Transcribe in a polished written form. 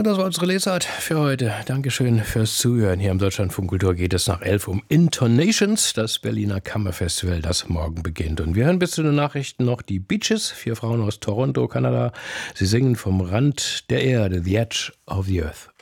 Und das war unsere Lesart für heute. Dankeschön fürs Zuhören. Hier am Deutschlandfunk Kultur geht es nach 11 um Intonations, das Berliner Kammerfestival, das morgen beginnt. Und wir hören bis zu den Nachrichten noch die Beaches, 4 Frauen aus Toronto, Kanada. Sie singen vom Rand der Erde, The Edge of the Earth.